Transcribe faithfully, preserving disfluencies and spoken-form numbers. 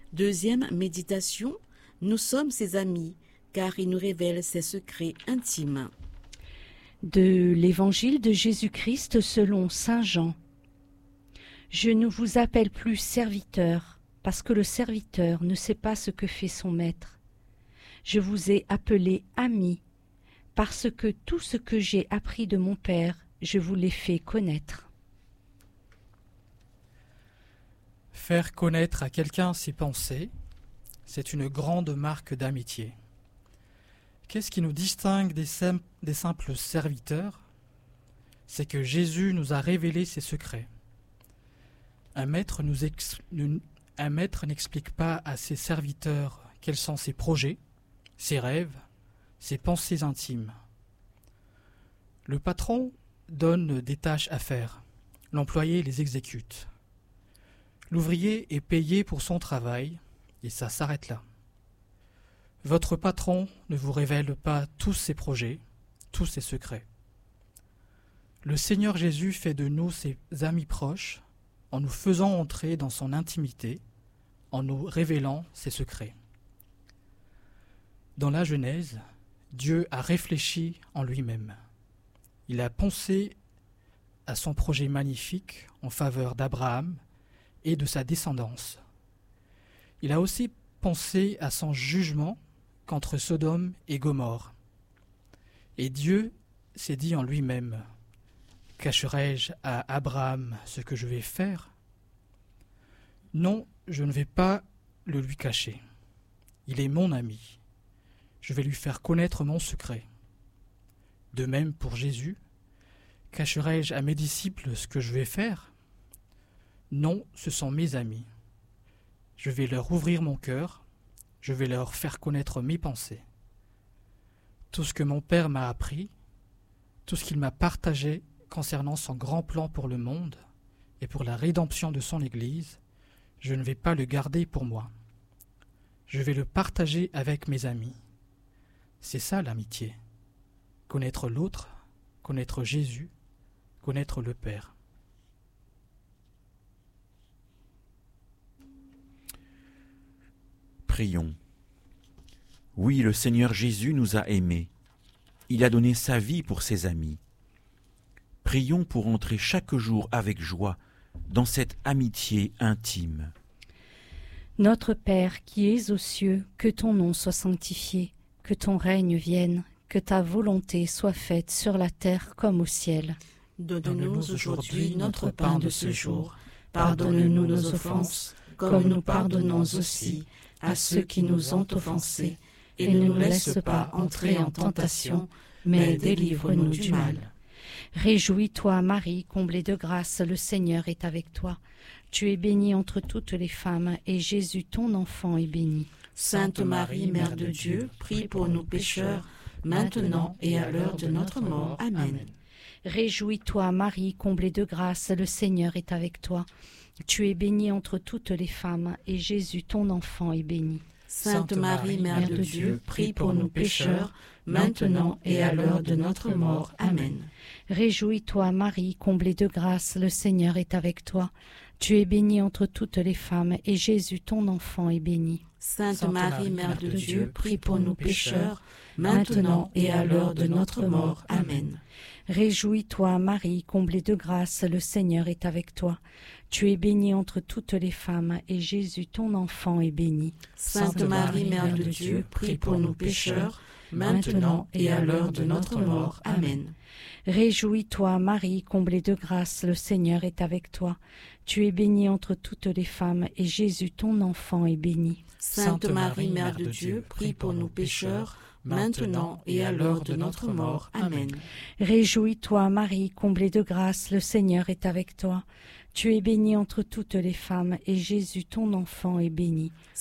Deuxième méditation, nous sommes ses amis, car il nous révèle ses secrets intimes. De l'Évangile de Jésus-Christ selon saint Jean. Je ne vous appelle plus serviteur, parce que le serviteur ne sait pas ce que fait son maître. Je vous ai appelé amis, parce que tout ce que j'ai appris de mon Père, je vous l'ai fait connaître. Faire connaître à quelqu'un ses pensées, c'est une grande marque d'amitié. Qu'est-ce qui nous distingue des, sim- des simples serviteurs? C'est que Jésus nous a révélé ses secrets. Un maître, nous ex- un maître n'explique pas à ses serviteurs quels sont ses projets, ses rêves, ses pensées intimes. Le patron donne des tâches à faire, l'employé les exécute. L'ouvrier est payé pour son travail, et ça s'arrête là. Votre patron ne vous révèle pas tous ses projets, tous ses secrets. Le Seigneur Jésus fait de nous ses amis proches en nous faisant entrer dans son intimité, en nous révélant ses secrets. Dans la Genèse, Dieu a réfléchi en lui-même. Il a pensé à son projet magnifique en faveur d'Abraham et de sa descendance. Il a aussi pensé à son jugement contre Sodome et Gomorrhe. Et Dieu s'est dit en lui-même, « Cacherai-je à Abraham ce que je vais faire? Non, je ne vais pas le lui cacher. Il est mon ami. Je vais lui faire connaître mon secret. » De même pour Jésus, « Cacherai-je à mes disciples ce que je vais faire? Non, ce sont mes amis. Je vais leur ouvrir mon cœur, je vais leur faire connaître mes pensées. Tout ce que mon Père m'a appris, tout ce qu'il m'a partagé concernant son grand plan pour le monde et pour la rédemption de son Église, je ne vais pas le garder pour moi. Je vais le partager avec mes amis. C'est ça l'amitié. Connaître l'autre, connaître Jésus, connaître le Père. Prions. Oui, le Seigneur Jésus nous a aimés. Il a donné sa vie pour ses amis. Prions pour entrer chaque jour avec joie dans cette amitié intime. Notre Père qui es aux cieux, que ton nom soit sanctifié, que ton règne vienne, que ta volonté soit faite sur la terre comme au ciel. Donne-nous aujourd'hui notre pain de ce jour. Pardonne-nous nos offenses, comme nous pardonnons aussi à ceux qui nous ont offensés, et ne nous laisse pas entrer en tentation, mais délivre-nous du mal. Réjouis-toi, Marie, comblée de grâce, le Seigneur est avec toi. Tu es bénie entre toutes les femmes, et Jésus, ton enfant, est béni. Sainte Marie, Mère de Dieu, prie pour nous pécheurs, maintenant et à l'heure de notre mort. Amen. Réjouis-toi, Marie, comblée de grâce, le Seigneur est avec toi. Tu es bénie entre toutes les femmes, et Jésus, ton enfant, est béni. Sainte Marie, Mère de Dieu, prie pour nous pécheurs, maintenant et à l'heure de notre mort. Amen. Réjouis-toi, Marie, comblée de grâce, le Seigneur est avec toi. Tu es bénie entre toutes les femmes, et Jésus, ton enfant, est béni. Sainte Marie, Mère de Dieu, prie pour nous pécheurs, maintenant et à l'heure de notre mort. Amen. Réjouis-toi, Marie, comblée de grâce, le Seigneur est avec toi. Tu es bénie entre toutes les femmes, et Jésus, ton enfant, est béni. Sainte Marie, Mère de Dieu, prie pour nous pécheurs, maintenant et à l'heure de notre mort. Amen. Réjouis-toi, Marie, comblée de grâce, le Seigneur est avec toi. Tu es bénie entre toutes les femmes, et Jésus, ton enfant, est béni. Sainte Marie, Mère de Dieu, prie pour nous pécheurs, maintenant et à l'heure de notre mort. Amen. Réjouis-toi, Marie, comblée de grâce, le Seigneur est avec toi. Tu es bénie entre toutes les femmes, et Jésus, ton enfant, est béni.